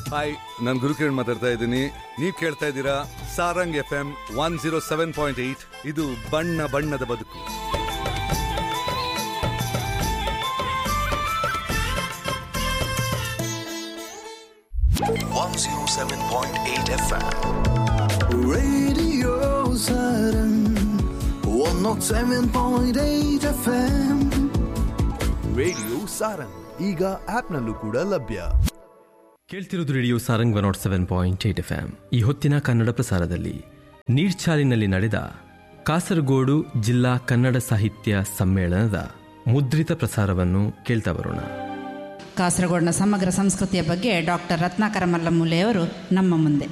Hi, ನಾನು ಗುರುಕಿರಣ್ ಮಾತಾಡ್ತಾ ಇದ್ದೀನಿ. ನೀವು ಕೇಳ್ತಾ ಇದ್ದೀರಾ ಸಾರಂಗ್ FM 107.8. ಇದು ಬಣ್ಣ ಬಣ್ಣದ ಬದುಕು. Radio Sarang 107.8 FM. Radio Sarang ಈಗ ಆಪ್ನಲ್ಲೂ ಕೂಡ ಲಭ್ಯ. ಕೇಳ್ತಿರೋದು ರೇಡಿಯೋ ಸಾರಂಗ್ 107.8 FM. ಈ ಹೊತ್ತಿನ ಕನ್ನಡ ಪ್ರಸಾರದಲ್ಲಿ ನೀರ್ಚಾಲಿನಲ್ಲಿ ನಡೆದ ಕಾಸರಗೋಡು ಜಿಲ್ಲಾ ಕನ್ನಡ ಸಾಹಿತ್ಯ ಸಮ್ಮೇಳನದ ಮುದ್ರಿತ ಪ್ರಸಾರವನ್ನು ಕೇಳ್ತಾ ಬರೋಣ. ಕಾಸರಗೋಡಿನ ಸಮಗ್ರ ಸಂಸ್ಕೃತಿಯ ಬಗ್ಗೆ ಡಾಕ್ಟರ್ ರತ್ನಾಕರ ಮಲ್ಲಮೂಲೆಯವರು ನಮ್ಮ ಮುಂದೆ.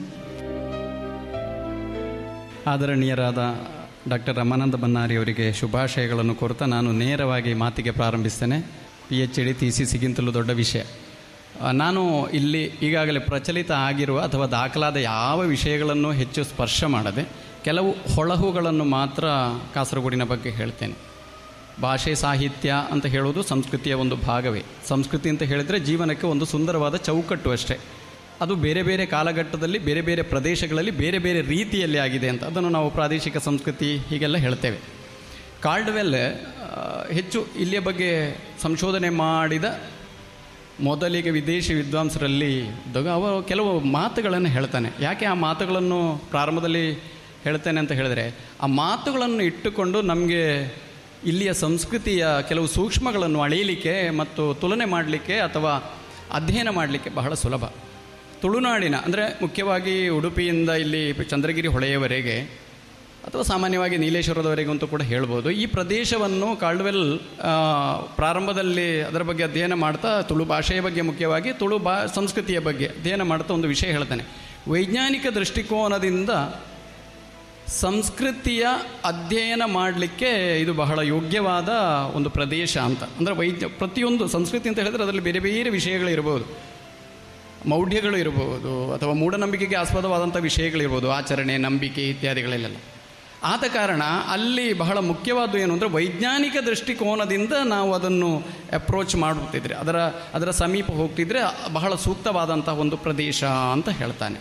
ಆದರಣೀಯರಾದ ಡಾಕ್ಟರ್ ರಮಾನಂದ ಬನ್ನಾರಿ ಅವರಿಗೆ ಶುಭಾಶಯಗಳನ್ನು ಕೋರುತ್ತಾ ನಾನು ನೇರವಾಗಿ ಮಾತಿಗೆ ಪ್ರಾರಂಭಿಸ್ತೇನೆ. PhD ಥೀಸಿಸ್ಗಿಂತಲೂ ದೊಡ್ಡ ವಿಷಯ. ನಾನು ಇಲ್ಲಿ ಈಗಾಗಲೇ ಪ್ರಚಲಿತ ಆಗಿರುವ ಅಥವಾ ದಾಖಲಾದ ಯಾವ ವಿಷಯಗಳನ್ನು ಹೆಚ್ಚು ಸ್ಪರ್ಶ ಮಾಡದೆ ಕೆಲವು ಹೊಳಹುಗಳನ್ನು ಮಾತ್ರ ಕಾಸರಗೋಡಿನ ಬಗ್ಗೆ ಹೇಳ್ತೇನೆ. ಭಾಷೆ ಸಾಹಿತ್ಯ ಅಂತ ಹೇಳೋದು ಸಂಸ್ಕೃತಿಯ ಒಂದು ಭಾಗವೇ. ಸಂಸ್ಕೃತಿ ಅಂತ ಹೇಳಿದರೆ ಜೀವನಕ್ಕೆ ಒಂದು ಸುಂದರವಾದ ಚೌಕಟ್ಟು ಅಷ್ಟೇ. ಅದು ಬೇರೆ ಬೇರೆ ಕಾಲಘಟ್ಟದಲ್ಲಿ ಬೇರೆ ಬೇರೆ ಪ್ರದೇಶಗಳಲ್ಲಿ ಬೇರೆ ಬೇರೆ ರೀತಿಯಲ್ಲಿ ಆಗಿದೆ ಅಂತ ಅದನ್ನು ನಾವು ಪ್ರಾದೇಶಿಕ ಸಂಸ್ಕೃತಿ ಹೀಗೆಲ್ಲ ಹೇಳ್ತೇವೆ. ಕಾರ್ಡ್ವೆಲ್ ಹೆಚ್ಚು ಇಲ್ಲಿಯ ಬಗ್ಗೆ ಸಂಶೋಧನೆ ಮಾಡಿದ ಮೊದಲಿಗೆ ವಿದೇಶಿ ವಿದ್ವಾಂಸರಲ್ಲಿ ಇದ್ದಾಗ ಅವರು ಕೆಲವು ಮಾತುಗಳನ್ನು ಹೇಳ್ತಾನೆ. ಯಾಕೆ ಆ ಮಾತುಗಳನ್ನು ಪ್ರಾರಂಭದಲ್ಲಿ ಹೇಳ್ತೇನೆ ಅಂತ ಹೇಳಿದರೆ, ಆ ಮಾತುಗಳನ್ನು ಇಟ್ಟುಕೊಂಡು ನಮಗೆ ಇಲ್ಲಿಯ ಸಂಸ್ಕೃತಿಯ ಕೆಲವು ಸೂಕ್ಷ್ಮಗಳನ್ನು ಅಳೆಯಲಿಕ್ಕೆ ಮತ್ತು ತುಲನೆ ಮಾಡಲಿಕ್ಕೆ ಅಥವಾ ಅಧ್ಯಯನ ಮಾಡಲಿಕ್ಕೆ ಬಹಳ ಸುಲಭ. ತುಳುನಾಡಿನ ಅಂದರೆ ಮುಖ್ಯವಾಗಿ ಉಡುಪಿಯಿಂದ ಇಲ್ಲಿ ಚಂದ್ರಗಿರಿ ಹೊಳೆಯವರೆಗೆ ಅಥವಾ ಸಾಮಾನ್ಯವಾಗಿ ನೀಲೇಶ್ವರದವರೆಗಂತೂ ಕೂಡ ಹೇಳ್ಬೋದು, ಈ ಪ್ರದೇಶವನ್ನು ಕಾರ್ಡ್ವೆಲ್ ಪ್ರಾರಂಭದಲ್ಲಿ ಅದರ ಬಗ್ಗೆ ಅಧ್ಯಯನ ಮಾಡ್ತಾ ತುಳು ಭಾಷೆಯ ಬಗ್ಗೆ ಮುಖ್ಯವಾಗಿ ತುಳು ಸಂಸ್ಕೃತಿಯ ಬಗ್ಗೆ ಅಧ್ಯಯನ ಮಾಡ್ತಾ ಒಂದು ವಿಷಯ ಹೇಳ್ತಾನೆ. ವೈಜ್ಞಾನಿಕ ದೃಷ್ಟಿಕೋನದಿಂದ ಸಂಸ್ಕೃತಿಯ ಅಧ್ಯಯನ ಮಾಡಲಿಕ್ಕೆ ಇದು ಬಹಳ ಯೋಗ್ಯವಾದ ಒಂದು ಪ್ರದೇಶ ಅಂತ. ಅಂದರೆ ಪ್ರತಿಯೊಂದು ಸಂಸ್ಕೃತಿ ಅಂತ ಹೇಳಿದ್ರೆ ಅದರಲ್ಲಿ ಬೇರೆ ಬೇರೆ ವಿಷಯಗಳಿರ್ಬೋದು, ಮೌಢ್ಯಗಳು ಇರಬಹುದು ಅಥವಾ ಮೂಢನಂಬಿಕೆಗೆ ಆಸ್ಪದವಾದಂಥ ವಿಷಯಗಳಿರ್ಬೋದು, ಆಚರಣೆ, ನಂಬಿಕೆ ಇತ್ಯಾದಿಗಳೆಲ್ಲ. ಆದ ಕಾರಣ ಅಲ್ಲಿ ಬಹಳ ಮುಖ್ಯವಾದ್ದು ಏನು ಅಂದರೆ ವೈಜ್ಞಾನಿಕ ದೃಷ್ಟಿಕೋನದಿಂದ ನಾವು ಅದನ್ನು ಅಪ್ರೋಚ್ ಮಾಡುತ್ತಿದ್ರೆ ಅದರ ಸಮೀಪ ಹೋಗ್ತಿದ್ರೆ ಬಹಳ ಸೂಕ್ತವಾದಂಥ ಒಂದು ಪ್ರದೇಶ ಅಂತ ಹೇಳ್ತಾನೆ.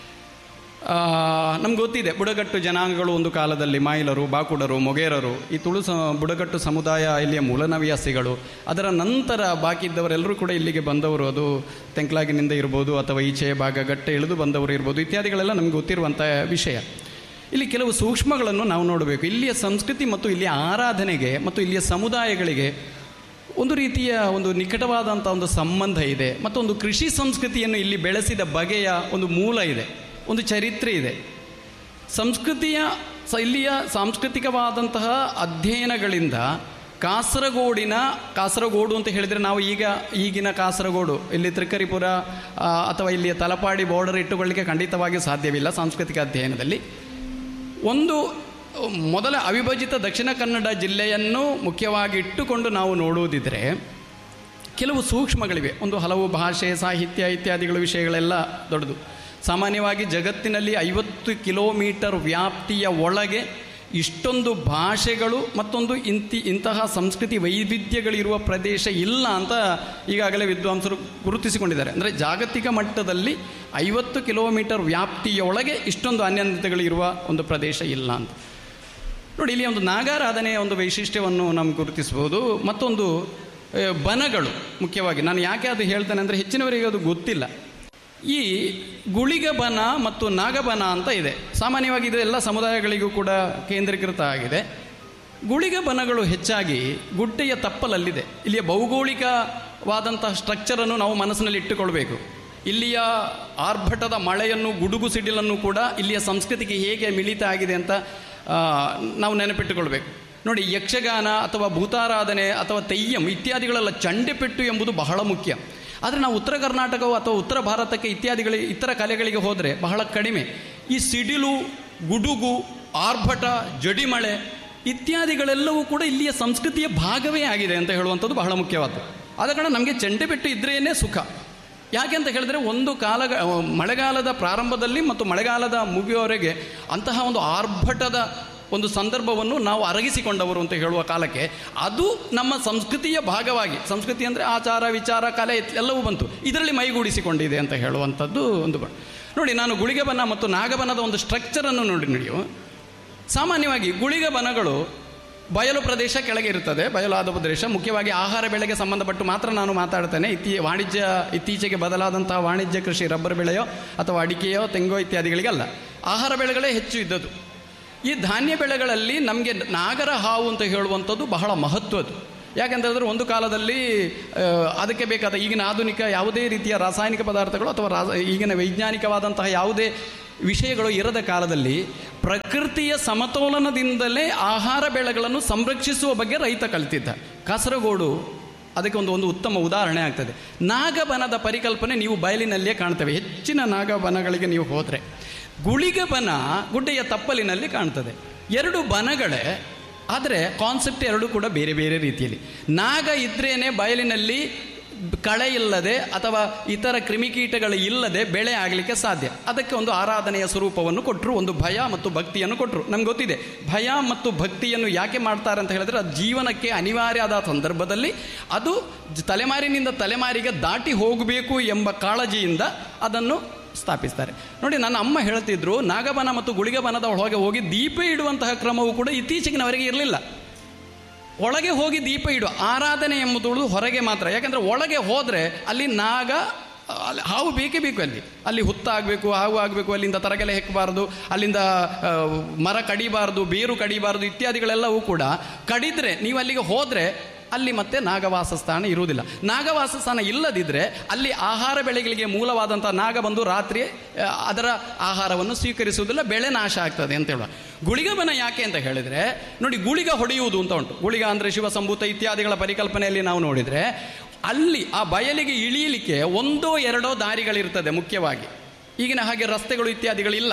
ನಮ್ಗೆ ಗೊತ್ತಿದೆ, ಬುಡಕಟ್ಟು ಜನಾಂಗಗಳು ಒಂದು ಕಾಲದಲ್ಲಿ ಮಾಯಿಲರು, ಬಾಕುಡರು, ಮೊಗೇರರು, ಈ ತುಳು ಬುಡಕಟ್ಟು ಸಮುದಾಯ ಇಲ್ಲಿಯ ಮೂಲನವ್ಯಾಸಿಗಳು. ಅದರ ನಂತರ ಬಾಕಿ ಇದ್ದವರೆಲ್ಲರೂ ಕೂಡ ಇಲ್ಲಿಗೆ ಬಂದವರು. ಅದು ತೆಂಕ್ಲಾಗಿನಿಂದ ಇರ್ಬೋದು ಅಥವಾ ಈಚೆಯ ಭಾಗ ಗಟ್ಟೆ ಇಳಿದು ಬಂದವರು ಇರ್ಬೋದು, ಇತ್ಯಾದಿಗಳೆಲ್ಲ ನಮ್ಗೆ ಗೊತ್ತಿರುವಂಥ ವಿಷಯ. ಇಲ್ಲಿ ಕೆಲವು ಸೂಕ್ಷ್ಮಗಳನ್ನು ನಾವು ನೋಡಬೇಕು. ಇಲ್ಲಿಯ ಸಂಸ್ಕೃತಿ ಮತ್ತು ಇಲ್ಲಿಯ ಆರಾಧನೆಗೆ ಮತ್ತು ಇಲ್ಲಿಯ ಸಮುದಾಯಗಳಿಗೆ ಒಂದು ರೀತಿಯ ಒಂದು ನಿಕಟವಾದಂಥ ಒಂದು ಸಂಬಂಧ ಇದೆ. ಮತ್ತೊಂದು ಕೃಷಿ ಸಂಸ್ಕೃತಿಯನ್ನು ಇಲ್ಲಿ ಬೆಳೆಸಿದ ಬಗೆಯ ಒಂದು ಮೂಲ ಇದೆ, ಒಂದು ಚರಿತ್ರೆ ಇದೆ. ಇಲ್ಲಿಯ ಸಾಂಸ್ಕೃತಿಕವಾದಂತಹ ಅಧ್ಯಯನಗಳಿಂದ ಕಾಸರಗೋಡು ಅಂತ ಹೇಳಿದರೆ ನಾವು ಈಗಿನ ಕಾಸರಗೋಡು ಇಲ್ಲಿ ತ್ರಿಕರಿಪುರ ಅಥವಾ ಇಲ್ಲಿಯ ತಲಪಾಡಿ ಬಾರ್ಡರ್ ಇಟ್ಟುಕೊಳ್ಳಲಿಕ್ಕೆ ಖಂಡಿತವಾಗಿಯೂ ಸಾಧ್ಯವಿಲ್ಲ. ಸಾಂಸ್ಕೃತಿಕ ಅಧ್ಯಯನದಲ್ಲಿ ಒಂದು ಮೊದಲ ಅವಿಭಜಿತ ದಕ್ಷಿಣ ಕನ್ನಡ ಜಿಲ್ಲೆಯನ್ನು ಮುಖ್ಯವಾಗಿ ಇಟ್ಟುಕೊಂಡು ನಾವು ನೋಡುವುದಿದ್ರೆ ಕೆಲವು ಸೂಕ್ಷ್ಮಗಳಿವೆ. ಒಂದು ಹಲವು ಭಾಷೆ, ಸಾಹಿತ್ಯ ಇತ್ಯಾದಿಗಳ ವಿಷಯಗಳೆಲ್ಲ ದೊಡ್ಡದು. ಸಾಮಾನ್ಯವಾಗಿ ಜಗತ್ತಿನಲ್ಲಿ 50 ಕಿಲೋಮೀಟರ್ ವ್ಯಾಪ್ತಿಯ ಒಳಗೆ ಇಷ್ಟೊಂದು ಭಾಷೆಗಳು ಮತ್ತೊಂದು ಇಂತಹ ಸಂಸ್ಕೃತಿ ವೈವಿಧ್ಯಗಳಿರುವ ಪ್ರದೇಶ ಇಲ್ಲ ಅಂತ ಈಗಾಗಲೇ ವಿದ್ವಾಂಸರು ಗುರುತಿಸಿಕೊಂಡಿದ್ದಾರೆ. ಅಂದರೆ ಜಾಗತಿಕ ಮಟ್ಟದಲ್ಲಿ 50 ಕಿಲೋಮೀಟರ್ ವ್ಯಾಪ್ತಿಯೊಳಗೆ ಇಷ್ಟೊಂದು ಅನ್ಯೋನ್ಯತೆಗಳಿರುವ ಒಂದು ಪ್ರದೇಶ ಇಲ್ಲ ಅಂತ. ನೋಡಿ, ಇಲ್ಲಿ ಒಂದು ನಾಗಾರಾಧನೆಯ ಒಂದು ವೈಶಿಷ್ಟ್ಯವನ್ನು ನಮ್ಗೆ ಗುರುತಿಸ್ಬೋದು. ಮತ್ತೊಂದು ಬನಗಳು ಮುಖ್ಯವಾಗಿ. ನಾನು ಯಾಕೆ ಅದು ಹೇಳ್ತೇನೆ ಅಂದರೆ ಹೆಚ್ಚಿನವರಿಗೆ ಅದು ಗೊತ್ತಿಲ್ಲ. ಈ ಗುಳಿಗ ಬನ ಮತ್ತು ನಾಗಬನ ಅಂತ ಇದೆ. ಸಾಮಾನ್ಯವಾಗಿ ಇದು ಎಲ್ಲ ಸಮುದಾಯಗಳಿಗೂ ಕೂಡ ಕೇಂದ್ರೀಕೃತ ಆಗಿದೆ. ಗುಳಿಗ ಬನಗಳು ಹೆಚ್ಚಾಗಿ ಗುಡ್ಡೆಯ ತಪ್ಪಲಲ್ಲಿದೆ. ಇಲ್ಲಿಯ ಭೌಗೋಳಿಕವಾದಂತಹ ಸ್ಟ್ರಕ್ಚರನ್ನು ನಾವು ಮನಸ್ಸಿನಲ್ಲಿ ಇಟ್ಟುಕೊಳ್ಬೇಕು. ಇಲ್ಲಿಯ ಆರ್ಭಟದ ಮಳೆಯನ್ನು, ಗುಡುಗು ಸಿಡಿಲನ್ನು ಕೂಡ ಇಲ್ಲಿಯ ಸಂಸ್ಕೃತಿಗೆ ಹೇಗೆ ಮಿಳಿತ ಆಗಿದೆ ಅಂತ ನಾವು ನೆನಪಿಟ್ಟುಕೊಳ್ಬೇಕು. ನೋಡಿ, ಯಕ್ಷಗಾನ ಅಥವಾ ಭೂತಾರಾಧನೆ ಅಥವಾ ತೆಯ್ಯಂ ಇತ್ಯಾದಿಗಳೆಲ್ಲ ಚಂಡೆಪೆಟ್ಟು ಎಂಬುದು ಬಹಳ ಮುಖ್ಯ. ಆದರೆ ನಾವು ಉತ್ತರ ಕರ್ನಾಟಕವು ಅಥವಾ ಉತ್ತರ ಭಾರತಕ್ಕೆ ಇತರ ಕಲೆಗಳಿಗೆ ಹೋದರೆ ಬಹಳ ಕಡಿಮೆ. ಈ ಸಿಡಿಲು, ಗುಡುಗು, ಆರ್ಭಟ, ಜಡಿಮಳೆ ಇತ್ಯಾದಿಗಳೆಲ್ಲವೂ ಕೂಡ ಇಲ್ಲಿಯ ಸಂಸ್ಕೃತಿಯ ಭಾಗವೇ ಆಗಿದೆ ಅಂತ ಹೇಳುವಂಥದ್ದು ಬಹಳ ಮುಖ್ಯವಾದ್ದು. ಆದ ಕಾರಣ ನಮಗೆ ಚಂಡೆಪೆಟ್ಟು ಇದ್ರೇನೇ ಸುಖ. ಯಾಕೆ ಅಂತ ಹೇಳಿದ್ರೆ ಒಂದು ಮಳೆಗಾಲದ ಪ್ರಾರಂಭದಲ್ಲಿ ಮತ್ತು ಮಳೆಗಾಲದ ಮುಗಿಯುವವರೆಗೆ ಅಂತಹ ಒಂದು ಆರ್ಭಟದ ಒಂದು ಸಂದರ್ಭವನ್ನು ನಾವು ಅರಗಿಸಿಕೊಂಡವರು ಅಂತ ಹೇಳುವ ಕಾಲಕ್ಕೆ ಅದು ನಮ್ಮ ಸಂಸ್ಕೃತಿಯ ಭಾಗವಾಗಿ, ಸಂಸ್ಕೃತಿ ಅಂದರೆ ಆಚಾರ ವಿಚಾರ ಕಲೆ ಎಲ್ಲವೂ ಬಂತು, ಇದರಲ್ಲಿ ಮೈಗೂಡಿಸಿಕೊಂಡಿದೆ ಅಂತ ಹೇಳುವಂಥದ್ದು ಒಂದು ನೋಡಿ. ನಾನು ಗುಳಿಗ ಬನ ಮತ್ತು ನಾಗಬನದ ಒಂದು ಸ್ಟ್ರಕ್ಚರನ್ನು ನೀವು ಸಾಮಾನ್ಯವಾಗಿ ಗುಳಿಗ ಬನಗಳು ಬಯಲು ಪ್ರದೇಶ ಕೆಳಗೆ ಇರುತ್ತದೆ, ಬಯಲಾದ ಪ್ರದೇಶ, ಮುಖ್ಯವಾಗಿ ಆಹಾರ ಬೆಳೆಗೆ ಸಂಬಂಧಪಟ್ಟು ಮಾತ್ರ ನಾನು ಮಾತಾಡ್ತೇನೆ. ಇತ್ತೀಚೆಗೆ ಬದಲಾದಂತಹ ವಾಣಿಜ್ಯ ಕೃಷಿ ರಬ್ಬರ್ ಬೆಳೆಯೋ ಅಥವಾ ಅಡಿಕೆಯೋ ತೆಂಗೋ ಇತ್ಯಾದಿಗಳಿಗಲ್ಲ, ಆಹಾರ ಬೆಳೆಗಳೇ ಹೆಚ್ಚು ಇದ್ದದ್ದು. ಈ ಧಾನ್ಯ ಬೆಳೆಗಳಲ್ಲಿ ನಮಗೆ ನಾಗರ ಹಾವು ಅಂತ ಹೇಳುವಂಥದ್ದು ಬಹಳ ಮಹತ್ವದ್ದು. ಯಾಕೆಂತಂದರೆ ಒಂದು ಕಾಲದಲ್ಲಿ ಅದಕ್ಕೆ ಬೇಕಾದ ಈಗಿನ ಆಧುನಿಕ ಯಾವುದೇ ರೀತಿಯ ರಾಸಾಯನಿಕ ಪದಾರ್ಥಗಳು ಅಥವಾ ಈಗಿನ ವೈಜ್ಞಾನಿಕವಾದಂತಹ ಯಾವುದೇ ವಿಷಯಗಳು ಇರದ ಕಾಲದಲ್ಲಿ ಪ್ರಕೃತಿಯ ಸಮತೋಲನದಿಂದಲೇ ಆಹಾರ ಬೆಳೆಗಳನ್ನು ಸಂರಕ್ಷಿಸುವ ಬಗ್ಗೆ ರೈತ ಕಲಿತಿದ್ದ. ಕಾಸರಗೋಡು ಅದಕ್ಕೆ ಒಂದು ಉತ್ತಮ ಉದಾಹರಣೆ ಆಗ್ತದೆ. ನಾಗಬನದ ಪರಿಕಲ್ಪನೆ ನೀವು ಬಯಲಿನಲ್ಲಿಯೇ ಕಾಣ್ತೇವೆ. ಹೆಚ್ಚಿನ ನಾಗಬನಗಳಿಗೆ ನೀವು ಹೋದರೆ ಗುಳಿಗ ಬನ ಗುಡ್ಡೆಯ ತಪ್ಪಲಿನಲ್ಲಿ ಕಾಣ್ತದೆ. ಎರಡು ಬನಗಳೇ, ಆದರೆ ಕಾನ್ಸೆಪ್ಟ್ ಎರಡೂ ಕೂಡ ಬೇರೆ ಬೇರೆ ರೀತಿಯಲ್ಲಿ. ನಾಗ ಇದ್ರೇನೆ ಬಯಲಿನಲ್ಲಿ ಕಳೆ ಇಲ್ಲದೆ ಅಥವಾ ಇತರ ಕ್ರಿಮಿಕೀಟಗಳು ಇಲ್ಲದೆ ಬೆಳೆ ಆಗಲಿಕ್ಕೆ ಸಾಧ್ಯ. ಅದಕ್ಕೆ ಒಂದು ಆರಾಧನೆಯ ಸ್ವರೂಪವನ್ನು ಕೊಟ್ಟರು, ಒಂದು ಭಯ ಮತ್ತು ಭಕ್ತಿಯನ್ನು ಕೊಟ್ಟರು. ನಮ್ಗೆ ಗೊತ್ತಿದೆ ಭಯ ಮತ್ತು ಭಕ್ತಿಯನ್ನು ಯಾಕೆ ಮಾಡ್ತಾರೆ ಅಂತ ಹೇಳಿದ್ರೆ, ಅದು ಜೀವನಕ್ಕೆ ಅನಿವಾರ್ಯ ಆದ ಸಂದರ್ಭದಲ್ಲಿ ಅದು ತಲೆಮಾರಿನಿಂದ ತಲೆಮಾರಿಗೆ ದಾಟಿ ಹೋಗಬೇಕು ಎಂಬ ಕಾಳಜಿಯಿಂದ ಅದನ್ನು ಸ್ಥಾಪಿಸ್ತಾರೆ. ನೋಡಿ, ನನ್ನ ಅಮ್ಮ ಹೇಳ್ತಿದ್ರು, ನಾಗಬನ ಮತ್ತು ಗುಳಿಗಬನದ ಒಳಗೆ ಹೋಗಿ ದೀಪ ಇಡುವಂತಹ ಕ್ರಮವು ಕೂಡ ಇತ್ತೀಚೆಗಿನವರೆಗೆ ಇರಲಿಲ್ಲ. ಒಳಗೆ ಹೋಗಿ ದೀಪ ಇಡುವ ಆರಾಧನೆ ಎಂಬುದು ಹೊರಗೆ ಮಾತ್ರ. ಯಾಕಂದರೆ ಒಳಗೆ ಹೋದರೆ ಅಲ್ಲಿ ನಾಗ ಹಾವು ಬೇಕೇ ಬೇಕು, ಅಲ್ಲಿ ಹುತ್ತಾಗಬೇಕು, ಹಾವು ಆಗಬೇಕು, ಅಲ್ಲಿಂದ ತರಗೆಲೆ ಹೆಕ್ಕಬಾರ್ದು, ಅಲ್ಲಿಂದ ಮರ ಕಡಿಬಾರ್ದು, ಬೇರು ಕಡಿಬಾರ್ದು ಇತ್ಯಾದಿಗಳೆಲ್ಲವೂ ಕೂಡ ಕಡಿದ್ರೆ ನೀವು ಅಲ್ಲಿಗೆ ಹೋದರೆ ಅಲ್ಲಿ ಮತ್ತೆ ನಾಗವಾಸ ಸ್ಥಾನ ಇರುವುದಿಲ್ಲ. ನಾಗವಾಸ ಸ್ಥಾನ ಇಲ್ಲದಿದ್ದರೆ ಅಲ್ಲಿ ಆಹಾರ ಬೆಳೆಗಳಿಗೆ ಮೂಲವಾದಂಥ ನಾಗ ಬಂದು ರಾತ್ರಿ ಅದರ ಆಹಾರವನ್ನು ಸ್ವೀಕರಿಸುವುದಿಲ್ಲ, ಬೆಳೆ ನಾಶ ಆಗ್ತದೆ ಅಂತ ಹೇಳುವ. ಗುಳಿಗಬನ ಯಾಕೆ ಅಂತ ಹೇಳಿದರೆ, ನೋಡಿ, ಗುಳಿಗ ಹೊಡೆಯುವುದು ಅಂತ ಉಂಟು. ಗುಳಿಗ ಅಂದರೆ ಶಿವಸಂಭೂತ ಇತ್ಯಾದಿಗಳ ಪರಿಕಲ್ಪನೆಯಲ್ಲಿ ನಾವು ನೋಡಿದರೆ ಅಲ್ಲಿ ಆ ಬಯಲಿಗೆ ಇಳಿಯಲಿಕ್ಕೆ ಒಂದೋ ಎರಡೋ ದಾರಿಗಳಿರ್ತದೆ. ಮುಖ್ಯವಾಗಿ ಈಗಿನ ಹಾಗೆ ರಸ್ತೆಗಳು ಇತ್ಯಾದಿಗಳಿಲ್ಲ.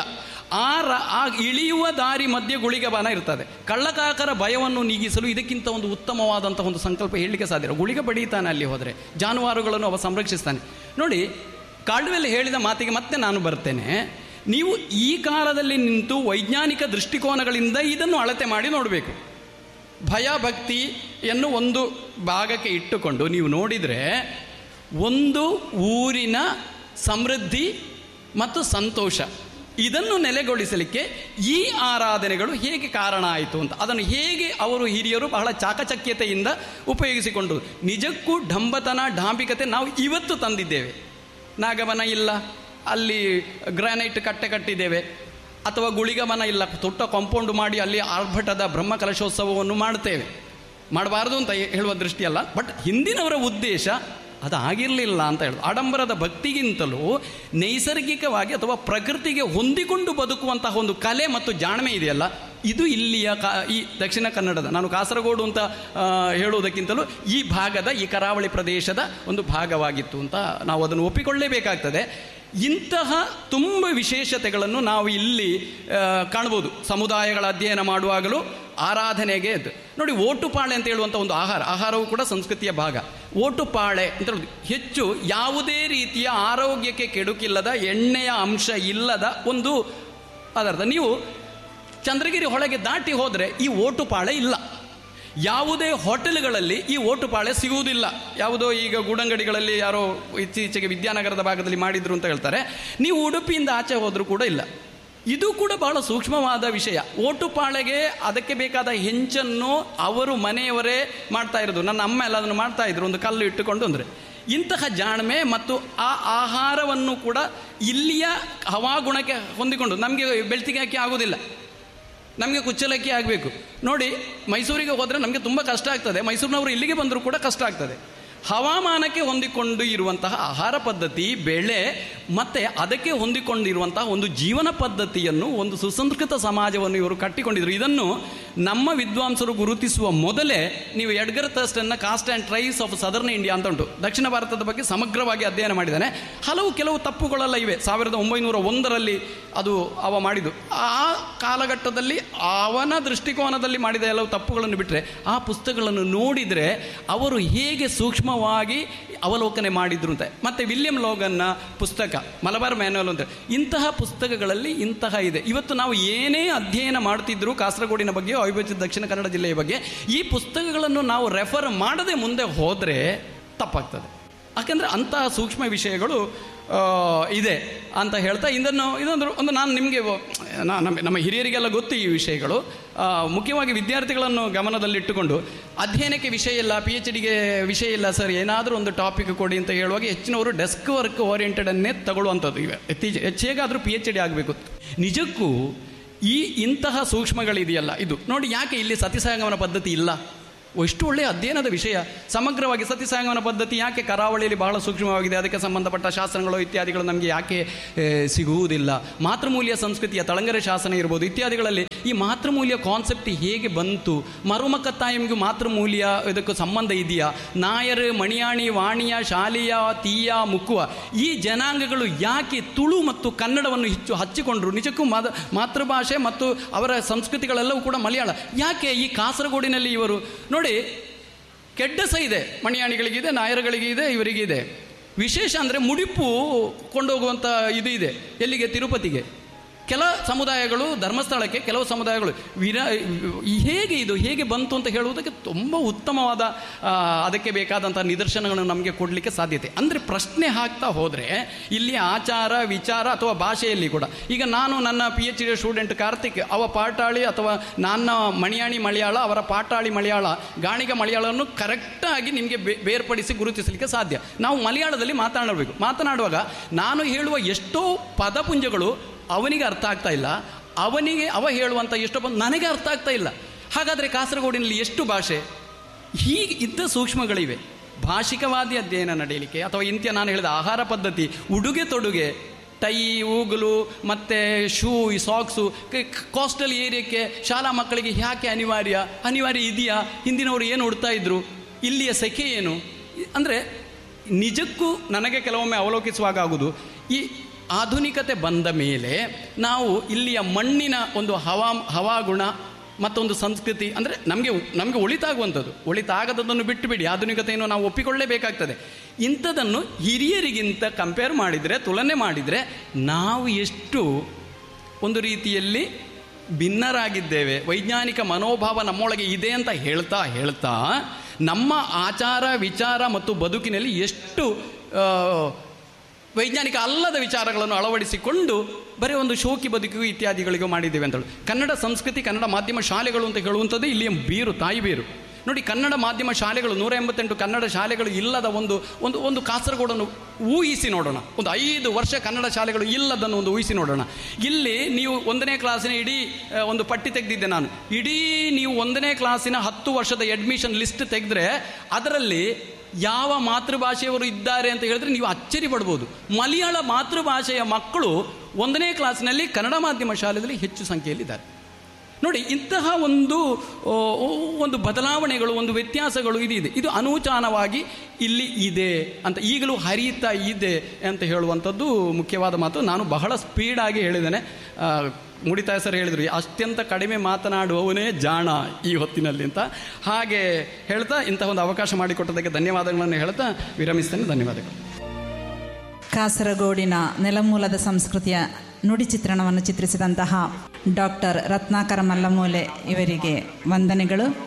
ಆ ಇಳಿಯುವ ದಾರಿ ಮಧ್ಯೆ ಗುಳಿಗಬನ ಇರ್ತದೆ. ಕಳ್ಳಕಾಕರ ಭಯವನ್ನು ನೀಗಿಸಲು ಇದಕ್ಕಿಂತ ಒಂದು ಉತ್ತಮವಾದಂಥ ಒಂದು ಸಂಕಲ್ಪ ಹೇಳಲಿಕ್ಕೆ ಸಾಧ್ಯ. ಗುಳಿಗ ಬಡೀತಾನೆ ಅಲ್ಲಿ ಹೋದರೆ, ಜಾನುವಾರುಗಳನ್ನು ಅವ ಸಂರಕ್ಷಿಸ್ತಾನೆ. ನೋಡಿ, ಕಾಲ್ಡ್ವೆಲ್ ಹೇಳಿದ ಮಾತಿಗೆ ಮತ್ತೆ ನಾನು ಬರ್ತೇನೆ. ನೀವು ಈ ಕಾಲದಲ್ಲಿ ನಿಂತು ವೈಜ್ಞಾನಿಕ ದೃಷ್ಟಿಕೋನಗಳಿಂದ ಇದನ್ನು ಅಳತೆ ಮಾಡಿ ನೋಡಬೇಕು. ಭಯ ಭಕ್ತಿಯನ್ನು ಒಂದು ಭಾಗಕ್ಕೆ ಇಟ್ಟುಕೊಂಡು ನೀವು ನೋಡಿದರೆ, ಒಂದು ಊರಿನ ಸಮೃದ್ಧಿ ಮತ್ತು ಸಂತೋಷ ಇದನ್ನು ನೆಲೆಗೊಳಿಸಲಿಕ್ಕೆ ಈ ಆರಾಧನೆಗಳು ಹೇಗೆ ಕಾರಣ ಆಯಿತು ಅಂತ, ಅದನ್ನು ಹೇಗೆ ಅವರು ಹಿರಿಯರು ಬಹಳ ಚಾಕಚಕ್ಯತೆಯಿಂದ ಉಪಯೋಗಿಸಿಕೊಂಡು, ನಿಜಕ್ಕೂ ಢಂಬತನ ಢಾಂಬಿಕತೆ ನಾವು ಇವತ್ತು ತಂದಿದ್ದೇವೆ. ನಾಗಬನ ಇಲ್ಲ, ಅಲ್ಲಿ ಗ್ರಾನೈಟ್ ಕಟ್ಟೆ ಕಟ್ಟಿದ್ದೇವೆ, ಅಥವಾ ಗುಳಿಗಬನ ಇಲ್ಲ, ದೊಡ್ಡ ಕಾಂಪೌಂಡ್ ಮಾಡಿ ಅಲ್ಲಿ ಆರ್ಭಟದ ಬ್ರಹ್ಮ ಕಲಶೋತ್ಸವವನ್ನು ಮಾಡ್ತೇವೆ. ಮಾಡಬಾರ್ದು ಅಂತ ಹೇಳುವ ದೃಷ್ಟಿಯಲ್ಲ, ಬಟ್ ಹಿಂದಿನವರ ಉದ್ದೇಶ ಅದಾಗಿರಲಿಲ್ಲ ಅಂತ ಹೇಳೋದು. ಆಡಂಬರದ ಭಕ್ತಿಗಿಂತಲೂ ನೈಸರ್ಗಿಕವಾಗಿ ಅಥವಾ ಪ್ರಕೃತಿಗೆ ಹೊಂದಿಕೊಂಡು ಬದುಕುವಂತಹ ಒಂದು ಕಲೆ ಮತ್ತು ಜಾಣ್ಮೆ ಇದೆಯಲ್ಲ, ಇದು ಇಲ್ಲಿಯ ಈ ದಕ್ಷಿಣ ಕನ್ನಡದ, ನಾನು ಕಾಸರಗೋಡು ಅಂತ ಹೇಳುವುದಕ್ಕಿಂತಲೂ ಈ ಭಾಗದ, ಈ ಕರಾವಳಿ ಪ್ರದೇಶದ ಒಂದು ಭಾಗವಾಗಿತ್ತು ಅಂತ ನಾವು ಅದನ್ನು ಒಪ್ಪಿಕೊಳ್ಳಲೇಬೇಕಾಗ್ತದೆ. ಇಂತಹ ತುಂಬ ವಿಶೇಷತೆಗಳನ್ನು ನಾವು ಇಲ್ಲಿ ಕಾಣ್ಬೋದು. ಸಮುದಾಯಗಳ ಅಧ್ಯಯನ ಮಾಡುವಾಗಲೂ ಆರಾಧನೆಗೆ ನೋಡಿ, ಓಟುಪಾಳೆ ಅಂತ ಹೇಳುವಂಥ ಒಂದು ಆಹಾರವು ಕೂಡ ಸಂಸ್ಕೃತಿಯ ಭಾಗ. ಓಟುಪಾಳೆ ಅಂತ ಹೇಳೋದು ಹೆಚ್ಚು ಯಾವುದೇ ರೀತಿಯ ಆರೋಗ್ಯಕ್ಕೆ ಕೆಡುಕಿಲ್ಲದ, ಎಣ್ಣೆಯ ಅಂಶ ಇಲ್ಲದ ಒಂದು ಪದಾರ್ಥ. ನೀವು ಚಂದ್ರಗಿರಿ ಹೊಳೆಗೆ ದಾಟಿ ಹೋದರೆ ಈ ಓಟುಪಾಳೆ ಇಲ್ಲ. ಯಾವುದೇ ಹೋಟೆಲ್ಗಳಲ್ಲಿ ಈ ಓಟುಪಾಳೆ ಸಿಗುವುದಿಲ್ಲ. ಯಾವುದೋ ಈಗ ಗೂಡಂಗಡಿಗಳಲ್ಲಿ ಯಾರೋ ಇತ್ತೀಚೆಗೆ ವಿದ್ಯಾನಗರದ ಭಾಗದಲ್ಲಿ ಮಾಡಿದ್ರು ಅಂತ ಹೇಳ್ತಾರೆ. ನೀವು ಉಡುಪಿಯಿಂದ ಆಚೆ ಹೋದರೂ ಕೂಡ ಇಲ್ಲ. ಇದು ಕೂಡ ಬಹಳ ಸೂಕ್ಷ್ಮವಾದ ವಿಷಯ. ಓಟುಪಾಳೆಗೆ ಅದಕ್ಕೆ ಬೇಕಾದ ಹೆಂಚನ್ನು ಅವರು ಮನೆಯವರೇ ಮಾಡ್ತಾ ಇರೋದು. ನನ್ನ ಅಮ್ಮ ಎಲ್ಲ ಅದನ್ನು ಮಾಡ್ತಾ ಇದ್ರು, ಒಂದು ಕಲ್ಲು ಇಟ್ಟುಕೊಂಡು. ಅಂದರೆ ಇಂತಹ ಜಾಣ್ಮೆ ಮತ್ತು ಆ ಆಹಾರವನ್ನು ಕೂಡ ಇಲ್ಲಿಯ ಹವಾಗುಣಕ್ಕೆ ಹೊಂದಿಕೊಂಡು, ನಮಗೆ ಬೆಳ್ತಿಗೆ ಹಾಕಿ ಆಗೋದಿಲ್ಲ, ನಮಗೆ ಕುಚ್ಚಲಕ್ಕಿ ಆಗಬೇಕು. ನೋಡಿ, ಮೈಸೂರಿಗೆ ಹೋದರೆ ನಮಗೆ ತುಂಬ ಕಷ್ಟ ಆಗ್ತದೆ, ಮೈಸೂರಿನವರು ಇಲ್ಲಿಗೆ ಬಂದರೂ ಕೂಡ ಕಷ್ಟ ಆಗ್ತದೆ. ಹವಾಮಾನಕ್ಕೆ ಹೊಂದಿಕೊಂಡು ಇರುವಂತಹ ಆಹಾರ ಪದ್ಧತಿ, ಬೆಳೆ ಮತ್ತು ಅದಕ್ಕೆ ಹೊಂದಿಕೊಂಡಿರುವಂತಹ ಒಂದು ಜೀವನ ಪದ್ಧತಿಯನ್ನು, ಒಂದು ಸುಸಂಸ್ಕೃತ ಸಮಾಜವನ್ನು ಇವರು ಕಟ್ಟಿಕೊಂಡಿದ್ರು. ಇದನ್ನು ನಮ್ಮ ವಿದ್ವಾಂಸರು ಗುರುತಿಸುವ ಮೊದಲೇ ನೀವು Edgar ಥರ್ಸ್ಟನ್ನ cost and tries of southern India ಅಂತ ಉಂಟು, ದಕ್ಷಿಣ ಭಾರತದ ಬಗ್ಗೆ ಸಮಗ್ರವಾಗಿ ಅಧ್ಯಯನ ಮಾಡಿದ್ದಾನೆ. ಕೆಲವು ತಪ್ಪುಗಳೆಲ್ಲ ಇವೆ. 1901ರಲ್ಲಿ ಅದು ಅವ ಮಾಡಿದ್ದು. ಆ ಕಾಲಘಟ್ಟದಲ್ಲಿ ಅವನ ದೃಷ್ಟಿಕೋನದಲ್ಲಿ ಮಾಡಿದ ಕೆಲವು ತಪ್ಪುಗಳನ್ನು ಬಿಟ್ಟರೆ, ಆ ಪುಸ್ತಕಗಳನ್ನು ನೋಡಿದರೆ ಅವರು ಹೇಗೆ ಸೂಕ್ಷ್ಮ ಸೂಕ್ಷ್ಮವಾಗಿ ಅವಲೋಕನೆ ಮಾಡಿದ್ರು ಅಂತ. ಮತ್ತು ವಿಲಿಯಂ ಲೋಗನ್ನ ಪುಸ್ತಕ ಮಲಬಾರ್ ಮ್ಯಾನ್ಯುವಲ್ ಅಂತ, ಇಂತಹ ಪುಸ್ತಕಗಳಲ್ಲಿ ಇಂತಹ ಇದೆ. ಇವತ್ತು ನಾವು ಏನೇ ಅಧ್ಯಯನ ಮಾಡ್ತಿದ್ರು ಕಾಸರಗೋಡಿನ ಬಗ್ಗೆ, ಅವಿಭಜಿತ ದಕ್ಷಿಣ ಕನ್ನಡ ಜಿಲ್ಲೆಯ ಬಗ್ಗೆ, ಈ ಪುಸ್ತಕಗಳನ್ನು ನಾವು ರೆಫರ್ ಮಾಡದೆ ಮುಂದೆ ಹೋದರೆ ತಪ್ಪಾಗ್ತದೆ. ಯಾಕೆಂದರೆ ಅಂತಹ ಸೂಕ್ಷ್ಮ ವಿಷಯಗಳು ಇದೆ ಅಂತ ಹೇಳ್ತಾ ಇದೊಂದು ನಾನು ನಿಮಗೆ ನಮ್ಮ ಹಿರಿಯರಿಗೆಲ್ಲ ಗೊತ್ತು ಈ ವಿಷಯಗಳು. ಮುಖ್ಯವಾಗಿ ವಿದ್ಯಾರ್ಥಿಗಳನ್ನು ಗಮನದಲ್ಲಿಟ್ಟುಕೊಂಡು ಅಧ್ಯಯನಕ್ಕೆ ವಿಷಯ ಇಲ್ಲ, PhDಗೆ ವಿಷಯ ಇಲ್ಲ ಸರ್, ಏನಾದರೂ ಒಂದು ಟಾಪಿಕ್ ಕೊಡಿ ಅಂತ ಹೇಳುವಾಗ ಹೆಚ್ಚಿನವರು ಡೆಸ್ಕ್ ವರ್ಕ್ ಓರಿಯೆಂಟೆಡನ್ನೇ ತಗೊಳ್ಳುವಂಥದ್ದು. ಇವೆ ಹೆಚ್ಚೇಗಾದರೂ PhD ಆಗಬೇಕು. ನಿಜಕ್ಕೂ ಇಂತಹ ಸೂಕ್ಷ್ಮಗಳಿದೆಯಲ್ಲ, ಇದು ನೋಡಿ ಯಾಕೆ ಇಲ್ಲಿ ಸತಿಸಾಗಮನ ಪದ್ಧತಿ ಇಲ್ಲ. ಎಷ್ಟು ಒಳ್ಳೆಯ ಅಧ್ಯಯನದ ವಿಷಯ. ಸಮಗ್ರವಾಗಿ ಸತಿಸಾಗಮನ ಪದ್ಧತಿ ಯಾಕೆ ಕರಾವಳಿಯಲ್ಲಿ ಬಹಳ ಸೂಕ್ಷ್ಮವಾಗಿದೆ, ಅದಕ್ಕೆ ಸಂಬಂಧಪಟ್ಟ ಶಾಸನಗಳು ಇತ್ಯಾದಿಗಳು ನಮಗೆ ಯಾಕೆ ಸಿಗುವುದಿಲ್ಲ. ಮಾತೃಮೂಲ್ಯ ಸಂಸ್ಕೃತಿಯ ತಳಂಗರೆ ಶಾಸನ ಇರ್ಬೋದು ಇತ್ಯಾದಿಗಳಲ್ಲಿ ಈ ಮಾತೃಮೂಲ್ಯ ಕಾನ್ಸೆಪ್ಟ್ ಹೇಗೆ ಬಂತು, ಮರುಮಕತ್ತಾಯಂಗೂ ಮಾತೃಮೂಲ್ಯ ಇದಕ್ಕೂ ಸಂಬಂಧ ಇದೆಯಾ, ನಾಯರ್, ಮಣಿಯಾಣಿ, ವಾಣಿಯ, ಶಾಲಿಯ, ತೀಯ, ಮುಕ್ಕುವ ಈ ಜನಾಂಗಗಳು ಯಾಕೆ ತುಳು ಮತ್ತು ಕನ್ನಡವನ್ನು ಹಚ್ಚಿಕೊಂಡ್ರು. ನಿಜಕ್ಕೂ ಮಾತೃಭಾಷೆ ಮತ್ತು ಅವರ ಸಂಸ್ಕೃತಿಗಳೆಲ್ಲವೂ ಕೂಡ ಮಲಯಾಳ. ಯಾಕೆ ಈ ಕಾಸರಗೋಡಿನಲ್ಲಿ ಇವರು ನೋಡಿ ಕೆಡ್ಡಸ ಇದೆ, ಮಣಿಯಾಣಿಗಳಿಗಿದೆ, ನಾಯರ್ಗಳಿಗಿದೆ, ಇವರಿಗಿದೆ. ವಿಶೇಷ ಅಂದರೆ ಮುಡಿಪು ಕೊಂಡೋಗುವಂಥ ಇದು ಇದೆ. ಎಲ್ಲಿಗೆ? ತಿರುಪತಿಗೆ. ಕೆಲ ಸಮುದಾಯಗಳು ಧರ್ಮಸ್ಥಳಕ್ಕೆ, ಕೆಲವು ಸಮುದಾಯಗಳು ಹೇಗೆ ಬಂತು ಅಂತ ಹೇಳುವುದಕ್ಕೆ ತುಂಬ ಉತ್ತಮವಾದ ಅದಕ್ಕೆ ಬೇಕಾದಂಥ ನಿದರ್ಶನಗಳನ್ನು ನಮಗೆ ಕೊಡಲಿಕ್ಕೆ ಸಾಧ್ಯತೆ. ಅಂದರೆ ಪ್ರಶ್ನೆ ಹಾಕ್ತಾ ಹೋದರೆ ಇಲ್ಲಿ ಆಚಾರ ವಿಚಾರ ಅಥವಾ ಭಾಷೆಯಲ್ಲಿ ಕೂಡ, ಈಗ ನಾನು ನನ್ನ PhD ಸ್ಟೂಡೆಂಟ್ ಕಾರ್ತಿಕ್, ಅವ ಪಾಟಾಳಿ ಅಥವಾ ನನ್ನ ಮಣಿಯಾಣಿ ಮಲಯಾಳ, ಅವರ ಪಾಟಾಳಿ ಮಲಯಾಳ, ಗಾಣಿಗ ಮಲಯಾಳವನ್ನು ಕರೆಕ್ಟಾಗಿ ನಿಮಗೆ ಬೇರ್ಪಡಿಸಿ ಗುರುತಿಸಲಿಕ್ಕೆ ಸಾಧ್ಯ. ನಾವು ಮಲಯಾಳದಲ್ಲಿ ಮಾತನಾಡುವಾಗ ನಾನು ಹೇಳುವ ಎಷ್ಟೋ ಪದಪುಂಜಗಳು ಅವನಿಗೆ ಅರ್ಥ ಆಗ್ತಾ ಇಲ್ಲ, ಅವ ಹೇಳುವಂಥ ಎಷ್ಟೋ ನನಗೆ ಅರ್ಥ ಆಗ್ತಾ ಇಲ್ಲ. ಹಾಗಾದರೆ ಕಾಸರಗೋಡಿನಲ್ಲಿ ಎಷ್ಟು ಭಾಷೆ? ಹೀಗೆ ಇದ್ದ ಸೂಕ್ಷ್ಮಗಳಿವೆ. ಭಾಷಿಕವಾದಿ ಅಧ್ಯಯನ ನಡೆಯಲಿಕ್ಕೆ ಅಥವಾ ಇಂತ್ಯ ನಾನು ಹೇಳಿದ ಆಹಾರ ಪದ್ಧತಿ, ಉಡುಗೆ ತೊಡುಗೆ, ಟೈ, ಊಗಲು ಮತ್ತು ಶೂ, ಸಾಕ್ಸು, ಕೋಸ್ಟಲ್ ಏರಿಯಾಕ್ಕೆ ಶಾಲಾ ಮಕ್ಕಳಿಗೆ ಯಾಕೆ ಅನಿವಾರ್ಯ ಇದೆಯಾ? ಹಿಂದಿನವರು ಏನು ಉಡ್ತಾ ಇದ್ರು, ಇಲ್ಲಿಯ ಸೆಕೆ ಏನು? ಅಂದರೆ ನಿಜಕ್ಕೂ ನನಗೆ ಕೆಲವೊಮ್ಮೆ ಅವಲೋಕಿಸುವಾಗ ಆಗುವುದು, ಈ ಆಧುನಿಕತೆ ಬಂದ ಮೇಲೆ ನಾವು ಇಲ್ಲಿಯ ಮಣ್ಣಿನ ಒಂದು ಹವಾಗುಣ ಮತ್ತೊಂದು ಸಂಸ್ಕೃತಿ ಅಂದರೆ ನಮಗೆ ಒಳಿತಾಗುವಂಥದ್ದು, ಒಳಿತಾಗದನ್ನು ಬಿಟ್ಟು ಬಿಡಿ, ಆಧುನಿಕತೆಯನ್ನು ನಾವು ಒಪ್ಪಿಕೊಳ್ಳಲೇಬೇಕಾಗ್ತದೆ. ಇಂಥದನ್ನು ಹಿರಿಯರಿಗಿಂತ ಕಂಪೇರ್ ಮಾಡಿದರೆ, ತುಲನೆ ಮಾಡಿದರೆ ನಾವು ಎಷ್ಟು ಒಂದು ರೀತಿಯಲ್ಲಿ ಭಿನ್ನರಾಗಿದ್ದೇವೆ. ವೈಜ್ಞಾನಿಕ ಮನೋಭಾವ ನಮ್ಮೊಳಗೆ ಇದೆ ಅಂತ ಹೇಳ್ತಾ ನಮ್ಮ ಆಚಾರ ವಿಚಾರ ಮತ್ತು ಬದುಕಿನಲ್ಲಿ ಎಷ್ಟು ವೈಜ್ಞಾನಿಕ ಅಲ್ಲದ ವಿಚಾರಗಳನ್ನು ಅಳವಡಿಸಿಕೊಂಡು ಬರೀ ಒಂದು ಶೋಕಿ ಬದುಕಿಗೂ ಇತ್ಯಾದಿಗಳಿಗೂ ಮಾಡಿದ್ದೇವೆ ಅಂತೇಳಿ. ಕನ್ನಡ ಸಂಸ್ಕೃತಿ, ಕನ್ನಡ ಮಾಧ್ಯಮ ಶಾಲೆಗಳು ಅಂತ ಹೇಳುವಂಥದ್ದು ಇಲ್ಲಿಯ ತಾಯಿ ಬೇರು. ನೋಡಿ, ಕನ್ನಡ ಮಾಧ್ಯಮ ಶಾಲೆಗಳು 188 ಕನ್ನಡ ಶಾಲೆಗಳು ಇಲ್ಲದ ಒಂದು ಕಾಸರಗೋಡನ್ನು ಊಹಿಸಿ ನೋಡೋಣ. ಒಂದು 5 ವರ್ಷ ಕನ್ನಡ ಶಾಲೆಗಳು ಇಲ್ಲದನ್ನು ಒಂದು ಊಹಿಸಿ ನೋಡೋಣ. ಇಲ್ಲಿ ನೀವು 1ನೇ ಕ್ಲಾಸಿನ ಇಡೀ ಒಂದು ಪಟ್ಟಿ ತೆಗೆದಿದ್ದೆ ನಾನು. ಇಡೀ ನೀವು 1ನೇ ಕ್ಲಾಸಿನ 10 ವರ್ಷದ ಅಡ್ಮಿಷನ್ ಲಿಸ್ಟ್ ತೆಗೆದ್ರೆ ಅದರಲ್ಲಿ ಯಾವ ಮಾತೃಭಾಷೆಯವರು ಇದ್ದಾರೆ ಅಂತ ಹೇಳಿದ್ರೆ ನೀವು ಅಚ್ಚರಿ ಪಡ್ಬೋದು. ಮಲಯಾಳ ಮಾತೃಭಾಷೆಯ ಮಕ್ಕಳು 1ನೇ ಕ್ಲಾಸಿನಲ್ಲಿ ಕನ್ನಡ ಮಾಧ್ಯಮ ಶಾಲೆಯಲ್ಲಿ ಹೆಚ್ಚು ಸಂಖ್ಯೆಯಲ್ಲಿದ್ದಾರೆ. ನೋಡಿ, ಇಂತಹ ಒಂದು ಬದಲಾವಣೆಗಳು, ಒಂದು ವ್ಯತ್ಯಾಸಗಳು ಇದೆ. ಇದು ಅನೂಚಾನವಾಗಿ ಇಲ್ಲಿ ಇದೆ ಅಂತ, ಈಗಲೂ ಹರಿಯುತ್ತಾ ಇದೆ ಅಂತ ಹೇಳುವಂಥದ್ದು ಮುಖ್ಯವಾದ ಮಾತು. ನಾನು ಬಹಳ ಸ್ಪೀಡಾಗಿ ಹೇಳಿದ್ದೇನೆ. ಮುಡಿತಾಯ ಸರ್ ಹೇಳಿದರು, ಅತ್ಯಂತ ಕಡಿಮೆ ಮಾತನಾಡುವವನೇ ಜಾಣ ಈ ಹೊತ್ತಿನಲ್ಲಿ ಅಂತ. ಹಾಗೆ ಹೇಳ್ತಾ ಇಂತಹ ಒಂದು ಅವಕಾಶ ಮಾಡಿಕೊಟ್ಟದಕ್ಕೆ ಧನ್ಯವಾದಗಳನ್ನು ಹೇಳ್ತಾ ವಿರಮಿಸ್ತೇನೆ. ಧನ್ಯವಾದಗಳು. ಕಾಸರಗೋಡಿನ ನೆಲಮೂಲದ ಸಂಸ್ಕೃತಿಯ ನುಡಿ ಚಿತ್ರಣವನ್ನು ಚಿತ್ರಿಸಿದಂತಹ ಡಾಕ್ಟರ್ ರತ್ನಾಕರ ಮಲ್ಲಮೂಲೆ ಇವರಿಗೆ ವಂದನೆಗಳು.